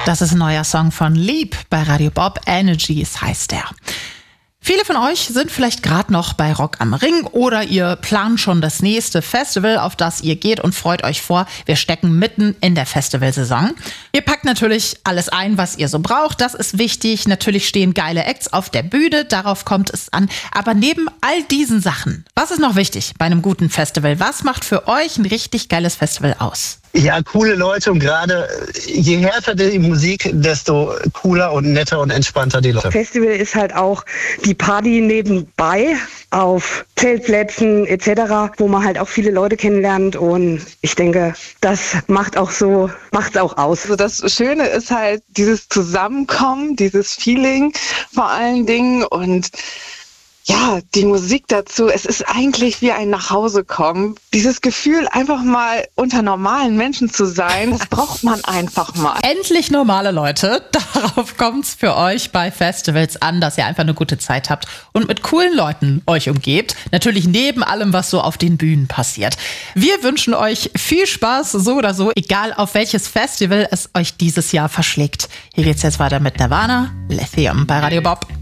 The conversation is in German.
Das ist ein neuer Song von Lieb bei Radio Bob. Energies heißt der. Viele von euch sind vielleicht gerade noch bei Rock am Ring oder ihr plant schon das nächste Festival, auf das ihr geht und freut euch vor. Wir stecken mitten in der Festivalsaison. Ihr packt natürlich alles ein, was ihr so braucht. Das ist wichtig. Natürlich stehen geile Acts auf der Bühne. Darauf kommt es an. Aber neben all diesen Sachen, was ist noch wichtig bei einem guten Festival? Was macht für euch ein richtig geiles Festival aus? Ja, coole Leute und gerade je härter die Musik, desto cooler und netter und entspannter die Leute. Festival ist halt auch die Party nebenbei auf Zeltplätzen etc., wo man halt auch viele Leute kennenlernt und ich denke, das macht's auch aus. Also das Schöne ist halt dieses Zusammenkommen, dieses Feeling vor allen Dingen und ja, die Musik dazu, es ist eigentlich wie ein Nachhausekommen. Dieses Gefühl, einfach mal unter normalen Menschen zu sein, das braucht man einfach mal. Endlich normale Leute. Darauf kommt's für euch bei Festivals an, dass ihr einfach eine gute Zeit habt und mit coolen Leuten euch umgebt. Natürlich neben allem, was so auf den Bühnen passiert. Wir wünschen euch viel Spaß, so oder so, egal auf welches Festival es euch dieses Jahr verschlägt. Hier geht's jetzt weiter mit Nirvana, Lithium bei Radio Bob.